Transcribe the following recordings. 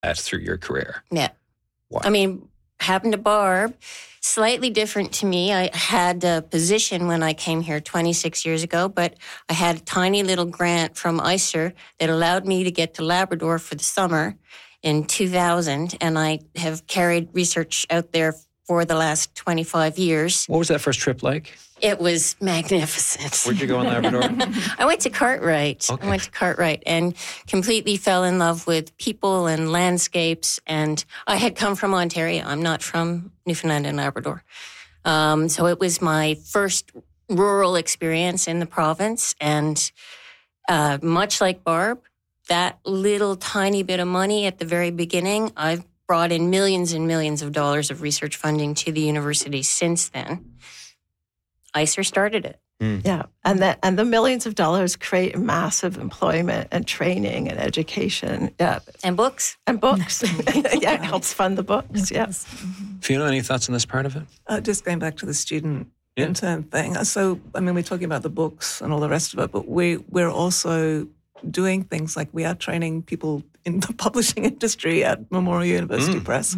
through your career. Yeah. Wow. I mean, happened to Barb, slightly different to me. I had a position when I came here 26 years ago, but I had a tiny little grant from ICER that allowed me to get to Labrador for the summer in 2000, and I have carried research out there for the last 25 years. What was that first trip like? It was magnificent. Where'd you go in Labrador? I went to Cartwright. Okay. I went to Cartwright and completely fell in love with people and landscapes. And I had come from Ontario. I'm not from Newfoundland and Labrador. So it was my first rural experience in the province. And much like Barb, that little tiny bit of money at the very beginning, I've brought in millions and millions of dollars of research funding to the university since then. ICER started it. Yeah, and the millions of dollars create massive employment and training and education. Yeah, And books. and books. Yeah, it helps fund the books. Yes. Fiona, any thoughts on this part of it? Just going back to the student Yeah. intern thing. So, I mean, we're talking about the books and all the rest of it, but we're also doing things like we are training people in the publishing industry at Memorial University Press.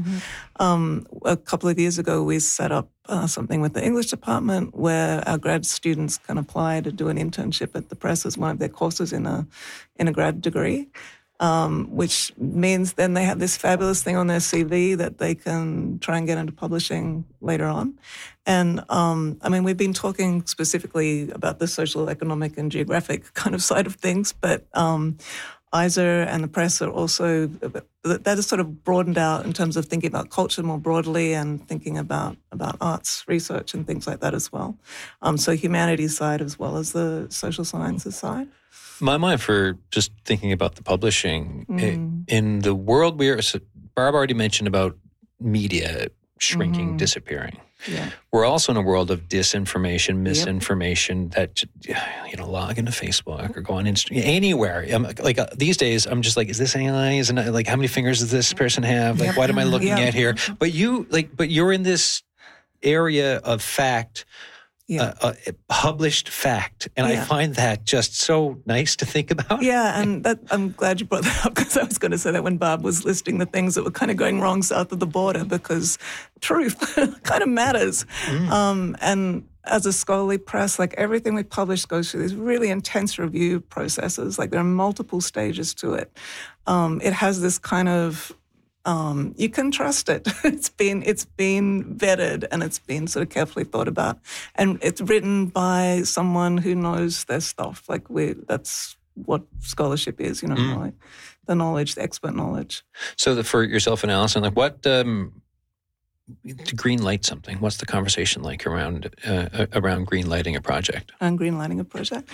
A couple of years ago, we set up something with the English department where our grad students can apply to do an internship at the press as one of their courses in a grad degree, which means then they have this fabulous thing on their CV that they can try and get into publishing later on. And, I mean, we've been talking specifically about the social, economic, and geographic kind of side of things, but ISER and the press are also, that is sort of broadened out in terms of thinking about culture more broadly and thinking about arts research and things like that as well. So humanities side as well as the social sciences side. My mind for just thinking about the publishing, in the world Barb already mentioned about media shrinking, disappearing. Yeah. We're also in a world of disinformation, misinformation that, log into Facebook or go on Instagram, anywhere. These days, I'm just like, is this AI? Is it not, like, how many fingers does this person have? Like, what am I looking at here? But you're in this area of fact, published fact. And I find that just so nice to think about. Yeah, and I'm glad you brought that up because I was going to say that when Barb was listing the things that were kind of going wrong south of the border, because truth kind of matters. And as a scholarly press, like everything we publish goes through these really intense review processes. Like there are multiple stages to it. It has this kind of you can trust it. It's been vetted and it's been sort of carefully thought about, and it's written by someone who knows their stuff. Like that's what scholarship is, the knowledge, the expert knowledge. So for yourself and Alison, like what to green light something? What's the conversation like around green lighting a project? On green lighting a project.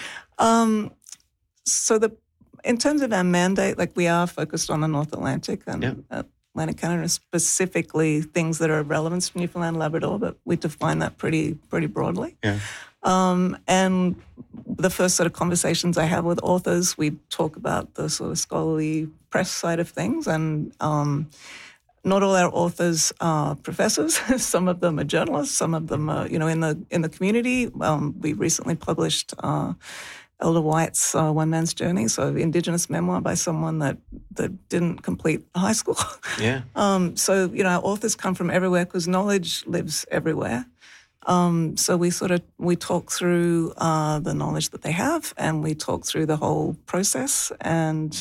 In terms of our mandate, like we are focused on the North Atlantic and Atlantic Canada, specifically things that are of relevance to Newfoundland and Labrador, but we define that pretty broadly. Yeah. And the first sort of conversations I have with authors, we talk about the sort of scholarly press side of things, and not all our authors are professors. Some of them are journalists. Some of them are, in the community. We recently published Elder White's One Man's Journey, so Indigenous memoir by someone that didn't complete high school. Yeah. So, our authors come from everywhere because knowledge lives everywhere. So we talk through the knowledge that they have, and we talk through the whole process. And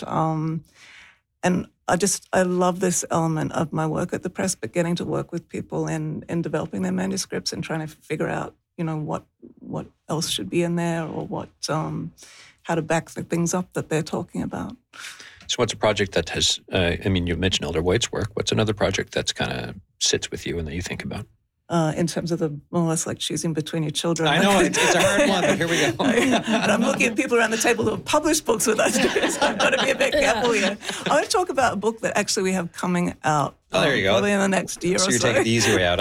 I love this element of my work at the press, but getting to work with people in developing their manuscripts and trying to figure out, what else should be in there, or what, how to back the things up that they're talking about. So what's a project that has, you mentioned Elder White's work. What's another project that's kind of sits with you and that you think about? In terms of the more or less like choosing between your children. I know, it's a hard one, but here we go. And I'm looking at people around the table who have published books with us, so I've got to be a bit careful here. I want to talk about a book that actually we have coming out. Oh, there you go. Probably in the next year or so. So you're taking the easy way out.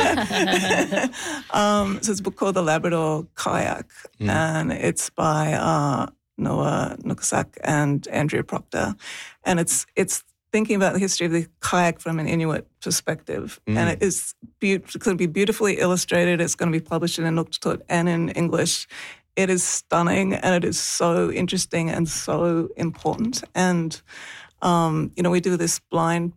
So it's a book called The Labrador Kayak, and it's by Noah Nukasak and Andrea Proctor. And it's thinking about the history of the kayak from an Inuit perspective. And it's going to be beautifully illustrated. It's going to be published in Inuktitut and in English. It is stunning, and it is so interesting and so important. And We do this blind